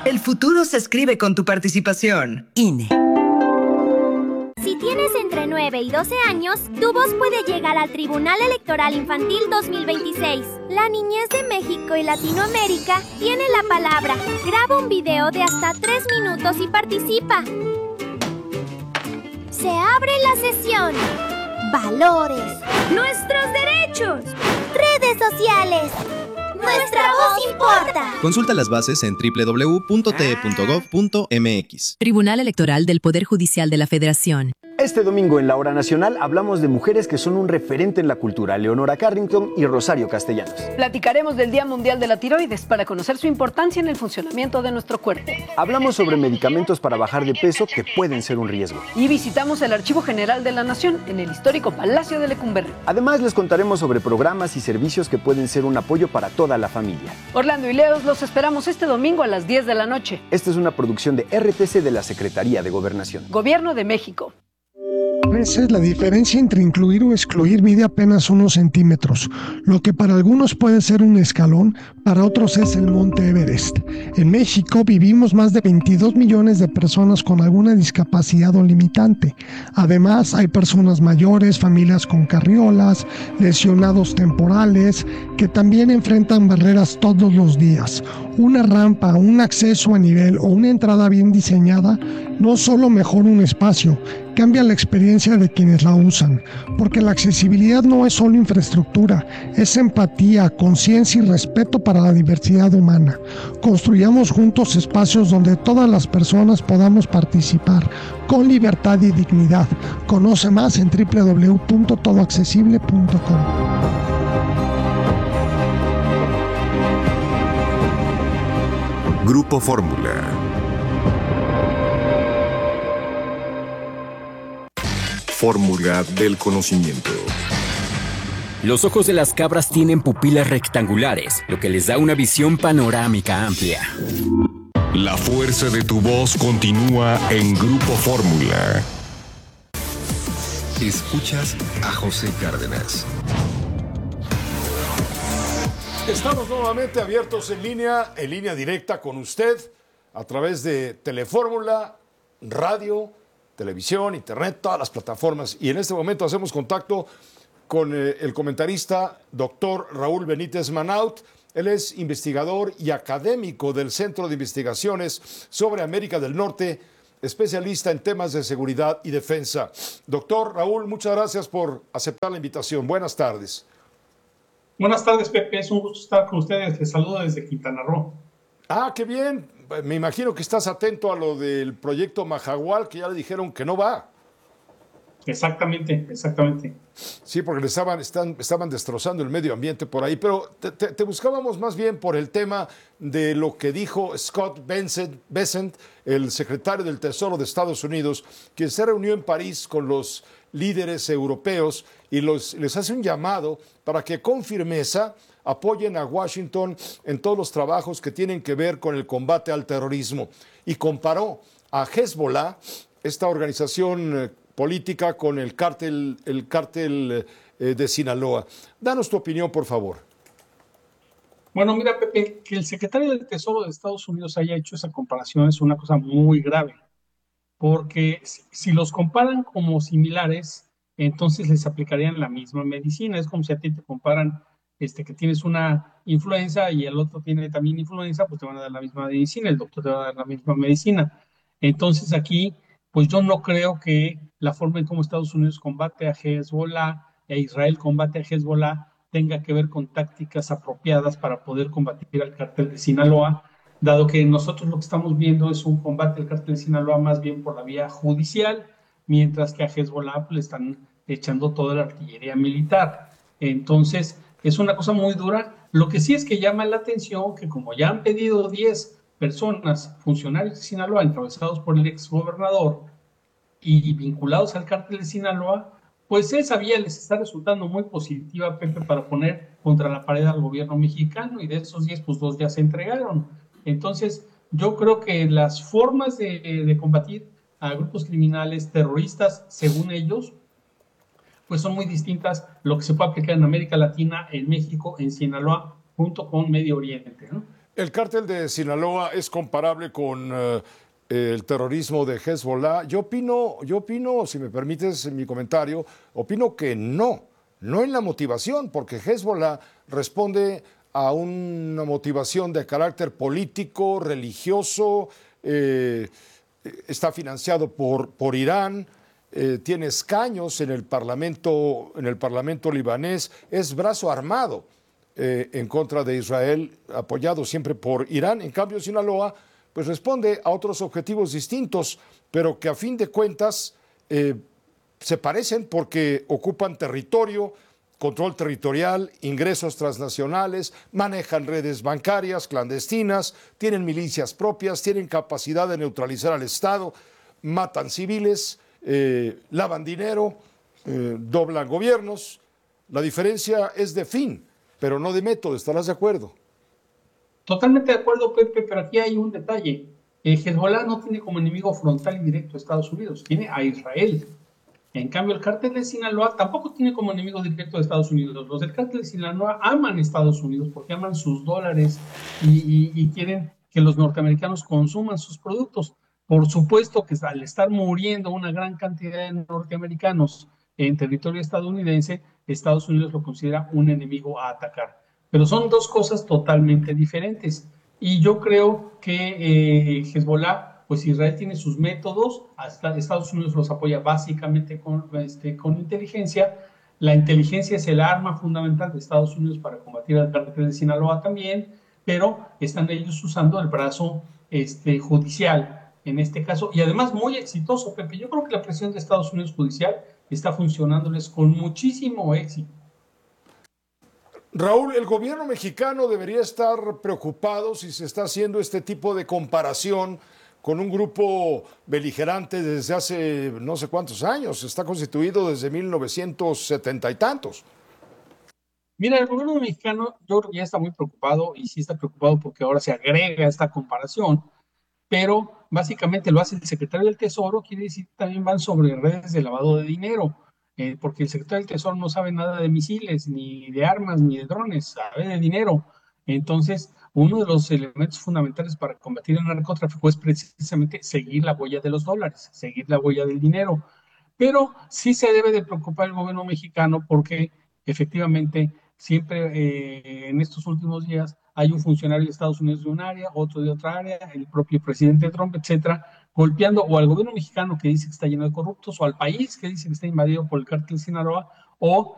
El futuro se escribe con tu participación. INE. Si tienes entre 9 y 12 años, tu voz puede llegar al Tribunal Electoral Infantil 2026. La niñez de México y Latinoamérica tiene la palabra. Graba un video de hasta 3 minutos y participa. Se abre la sesión. Valores. Nuestros derechos. Redes sociales. Nuestra voz importa. Consulta las bases en www.te.gov.mx. Tribunal Electoral del Poder Judicial de la Federación. Este domingo en La Hora Nacional hablamos de mujeres que son un referente en la cultura, Leonora Carrington y Rosario Castellanos. Platicaremos del Día Mundial de la Tiroides para conocer su importancia en el funcionamiento de nuestro cuerpo. Hablamos sobre medicamentos para bajar de peso que pueden ser un riesgo. Y visitamos el Archivo General de la Nación en el histórico Palacio de Lecumberri. Además les contaremos sobre programas y servicios que pueden ser un apoyo para toda la familia. Orlando y Leos los esperamos este domingo a las 10 de la noche. Esta es una producción de RTC de la Secretaría de Gobernación. Gobierno de México. A veces la diferencia entre incluir o excluir mide apenas unos centímetros. Lo que para algunos puede ser un escalón, para otros es el Monte Everest. En México vivimos más de 22 millones de personas con alguna discapacidad o limitante. Además, hay personas mayores, familias con carriolas, lesionados temporales, que también enfrentan barreras todos los días. Una rampa, un acceso a nivel o una entrada bien diseñada no solo mejora un espacio, cambia la experiencia de quienes la usan, porque la accesibilidad no es solo infraestructura, es empatía, conciencia y respeto para la diversidad humana. Construyamos juntos espacios donde todas las personas podamos participar con libertad y dignidad. Conoce más en www.todoaccesible.com. Grupo Fórmula. Fórmula del conocimiento. Los ojos de las cabras tienen pupilas rectangulares, lo que les da una visión panorámica amplia. La fuerza de tu voz continúa en Grupo Fórmula. Escuchas a José Cárdenas. Estamos nuevamente abiertos en línea directa con usted, a través de Telefórmula, radio, televisión, internet, todas las plataformas. Y en este momento hacemos contacto con el comentarista doctor Raúl Benítez Manaut. Él es investigador y académico del Centro de Investigaciones sobre América del Norte, especialista en temas de seguridad y defensa. Doctor Raúl, muchas gracias por aceptar la invitación. Buenas tardes. Buenas tardes, Pepe. Es un gusto estar con ustedes. Les saludo desde Quintana Roo. Ah, qué bien. Me imagino que estás atento a lo del proyecto Mahahual, que ya le dijeron que no va. Exactamente, exactamente. Sí, porque estaban destrozando el medio ambiente por ahí, pero te buscábamos más bien por el tema de lo que dijo Scott Bessent, el secretario del Tesoro de Estados Unidos, quien se reunió en París con los líderes europeos y les hace un llamado para que con firmeza apoyen a Washington en todos los trabajos que tienen que ver con el combate al terrorismo. Y comparó a Hezbollah, esta organización política, con el cártel de Sinaloa. Danos tu opinión, por favor. Bueno, mira, Pepe, que el secretario del Tesoro de Estados Unidos haya hecho esa comparación es una cosa muy grave, porque si los comparan como similares, entonces les aplicarían la misma medicina. Es como si a ti te comparan que tienes una influenza y el otro tiene también influenza, pues te van a dar la misma medicina, el doctor te va a dar la misma medicina. Entonces aquí, pues yo no creo que la forma en cómo Estados Unidos combate a Hezbollah e Israel combate a Hezbollah tenga que ver con tácticas apropiadas para poder combatir al cártel de Sinaloa, dado que nosotros lo que estamos viendo es un combate al cártel de Sinaloa más bien por la vía judicial, mientras que a Hezbollah le están echando toda la artillería militar. Entonces, es una cosa muy dura. Lo que sí es que llama la atención que como ya han pedido 10 personas, funcionarios de Sinaloa, encabezados por el exgobernador y vinculados al cártel de Sinaloa, pues esa vía les está resultando muy positiva, Pepe, para poner contra la pared al gobierno mexicano, y de esos 10, pues 2 ya se entregaron. Entonces, yo creo que las formas de combatir a grupos criminales terroristas, según ellos, pues son muy distintas lo que se puede aplicar en América Latina, en México, en Sinaloa, junto con Medio Oriente, ¿no? El cártel de Sinaloa es comparable con el terrorismo de Hezbollah. Yo opino, si me permites mi comentario, opino que no en la motivación, porque Hezbollah responde a una motivación de carácter político, religioso, está financiado por Irán, tiene escaños en el parlamento libanés, es brazo armado en contra de Israel, apoyado siempre por Irán. En cambio, Sinaloa pues responde a otros objetivos distintos, pero que a fin de cuentas se parecen porque ocupan territorio, control territorial, ingresos transnacionales, manejan redes bancarias clandestinas, tienen milicias propias, tienen capacidad de neutralizar al Estado, matan civiles, lavan dinero, doblan gobiernos. La diferencia es de fin, pero no de método. ¿Estarás de acuerdo? Totalmente de acuerdo, Pepe, pero aquí hay un detalle. Hezbollah no tiene como enemigo frontal y directo a Estados Unidos, tiene a Israel. En cambio, el cártel de Sinaloa tampoco tiene como enemigo directo a Estados Unidos. Los del cártel de Sinaloa aman a Estados Unidos porque aman sus dólares y quieren que los norteamericanos consuman sus productos. Por supuesto que al estar muriendo una gran cantidad de norteamericanos en territorio estadounidense, Estados Unidos lo considera un enemigo a atacar. Pero son dos cosas totalmente diferentes. Y yo creo que Hezbollah, pues Israel tiene sus métodos, hasta Estados Unidos los apoya básicamente con inteligencia. La inteligencia es el arma fundamental de Estados Unidos para combatir al cártel de Sinaloa también, pero están ellos usando el brazo judicial en este caso, y además muy exitoso, Pepe. Yo creo que la presión de Estados Unidos judicial está funcionándoles con muchísimo éxito. Raúl, el gobierno mexicano debería estar preocupado si se está haciendo este tipo de comparación con un grupo beligerante desde hace no sé cuántos años. Está constituido desde 1970 y tantos. Mira, el gobierno mexicano yo creo que ya está muy preocupado, y sí está preocupado porque ahora se agrega esta comparación, pero básicamente lo hace el secretario del Tesoro. Quiere decir que también van sobre redes de lavado de dinero, porque el secretario del Tesoro no sabe nada de misiles, ni de armas, ni de drones, sabe de dinero. Entonces, uno de los elementos fundamentales para combatir el narcotráfico es precisamente seguir la huella de los dólares, seguir la huella del dinero. Pero sí se debe de preocupar el gobierno mexicano porque efectivamente siempre en estos últimos días hay un funcionario de Estados Unidos de un área, otro de otra área, el propio presidente Trump, etcétera, golpeando o al gobierno mexicano que dice que está lleno de corruptos, o al país que dice que está invadido por el cártel de Sinaloa, o